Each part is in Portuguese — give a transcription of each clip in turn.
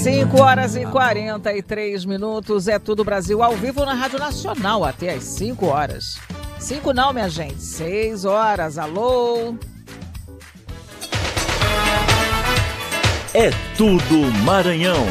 5h43, é Tudo Brasil ao vivo na Rádio Nacional até às 5 horas. 5 não, minha gente, 6 horas, alô? É Tudo Maranhão.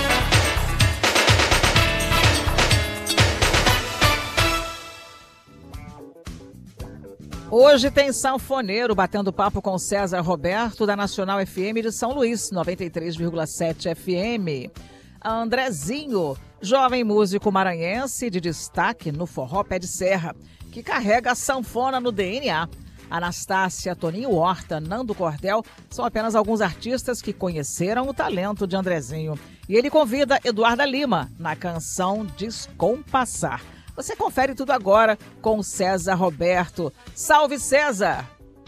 Hoje tem sanfoneiro batendo papo com César Roberto da Nacional FM de São Luís, 93,7 FM. Andrezinho, jovem músico maranhense de destaque no forró pé de serra, que carrega a sanfona no DNA. Anastácia, Toninho Horta, Nando Cordel são apenas alguns artistas que conheceram o talento de Andrezinho. E ele convida Eduarda Lima na canção Descompassar. Você confere tudo agora com César Roberto. Salve, César!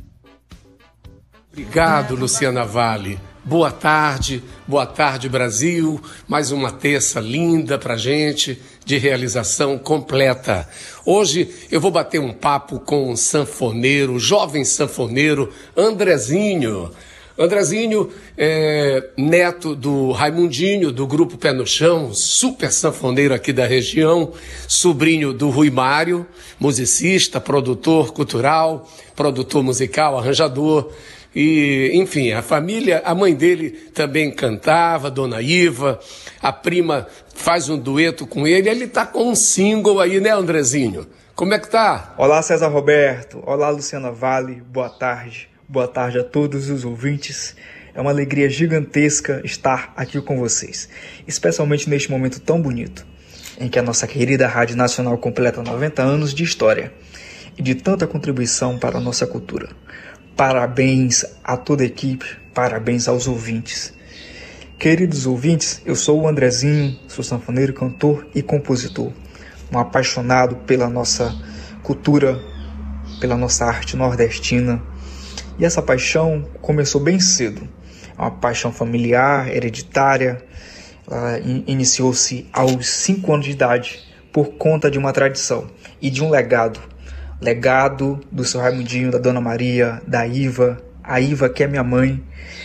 Obrigado, Luciana Vale. Boa tarde Brasil. Mais uma terça linda pra gente, de realização completa. Hoje eu vou bater um papo com um sanfoneiro, jovem sanfoneiro, Andrezinho. Andrezinho é neto do Raimundinho, do grupo Pé no Chão, super sanfoneiro aqui da região, sobrinho do Rui Mário, musicista, produtor cultural, produtor musical, arranjador. E, enfim, a família, a mãe dele também cantava, Dona Iva, a prima faz um dueto com ele tá com um single aí, né, Andrezinho? Como é que tá? Olá, César Roberto. Olá, Luciana Vale. Boa tarde. Boa tarde a todos os ouvintes. É uma alegria gigantesca estar aqui com vocês, especialmente neste momento tão bonito, em que a nossa querida Rádio Nacional completa 90 anos de história e de tanta contribuição para a nossa cultura. Parabéns a toda a equipe, parabéns aos ouvintes. Queridos ouvintes, eu sou o Andrezinho, sou sanfoneiro, cantor e compositor, um apaixonado pela nossa cultura, pela nossa arte nordestina. E essa paixão começou bem cedo. É uma paixão familiar, hereditária. Ela iniciou-se aos 5 anos de idade por conta de uma tradição e de um legado. Legado do seu Raimundinho, da Dona Maria, da Iva, a Iva que é minha mãe,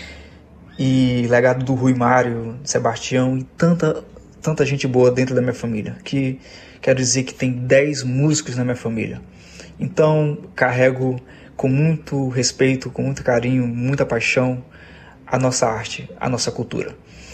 e legado do Rui Mário, Sebastião e tanta gente boa dentro da minha família, que quero dizer que tem 10 músicos na minha família. Então carrego com muito respeito, com muito carinho, muita paixão a nossa arte, a nossa cultura.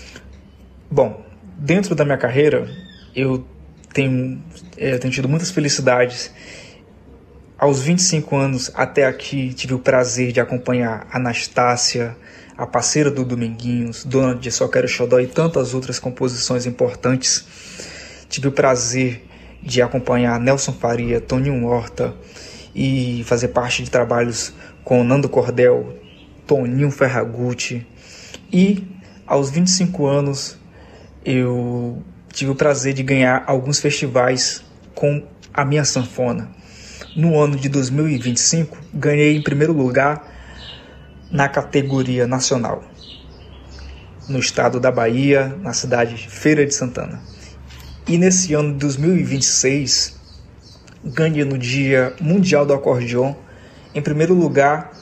Bom, dentro da minha carreira eu tenho tido muitas felicidades. Aos 25 anos até aqui tive o prazer de acompanhar a Anastácia, a parceira do Dominguinhos, dona de Só Quero Xodó e tantas outras composições importantes. Tive o prazer de acompanhar Nelson Faria, Toninho Horta e fazer parte de trabalhos com Nando Cordel, Toninho Ferragutti. E aos 25 anos eu tive o prazer de ganhar alguns festivais com a minha sanfona. No ano de 2025, ganhei em primeiro lugar na categoria nacional, no estado da Bahia, na cidade de Feira de Santana. E nesse ano de 2026, ganhei no Dia Mundial do Acordeon, em primeiro lugar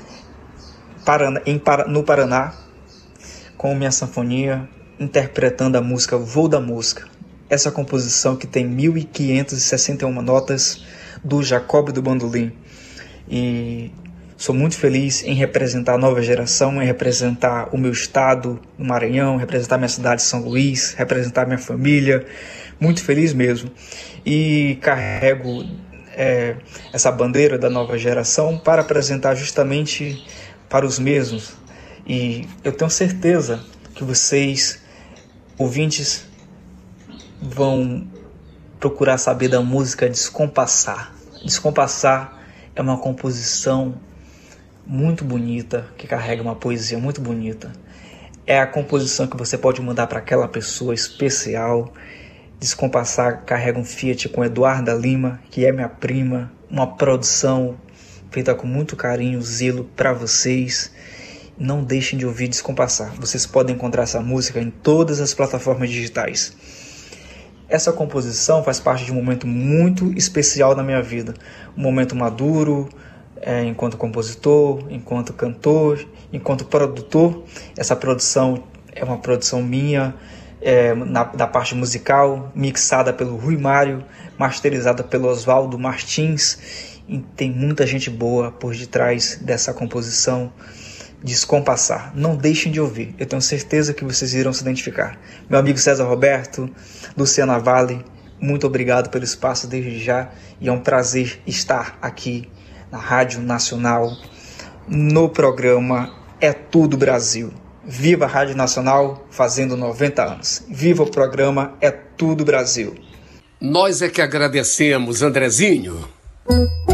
no Paraná, com minha sanfonia, interpretando a música Voo da Mosca. Essa composição que tem 1.561 notas, do Jacob do Bandolim. E sou muito feliz em representar a nova geração, em representar o meu estado, no Maranhão, representar minha cidade, São Luís, representar minha família. Muito feliz mesmo. E carrego essa bandeira da nova geração para apresentar justamente para os mesmos. E eu tenho certeza que vocês, ouvintes, vão procurar saber da música Descompassar. Descompassar é uma composição muito bonita, que carrega uma poesia muito bonita. É a composição que você pode mandar para aquela pessoa especial. Descompassar carrega um Fiat com Eduarda Lima, que é minha prima, uma produção feita com muito carinho, zelo para vocês. Não deixem de ouvir Descompassar. Vocês podem encontrar essa música em todas as plataformas digitais. Essa composição faz parte de um momento muito especial na minha vida. Um momento maduro, enquanto compositor, enquanto cantor, enquanto produtor. Essa produção é uma produção minha, da parte musical, mixada pelo Rui Mário, masterizada pelo Oswaldo Martins, e tem muita gente boa por detrás dessa composição. Descompassar, não deixem de ouvir, eu tenho certeza que vocês irão se identificar. Meu amigo César Roberto, Luciana Valle, muito obrigado pelo espaço desde já, e é um prazer estar aqui na Rádio Nacional, no programa É Tudo Brasil. Viva a Rádio Nacional fazendo 90 anos. Viva o programa É Tudo Brasil. Nós é que agradecemos, Andrezinho.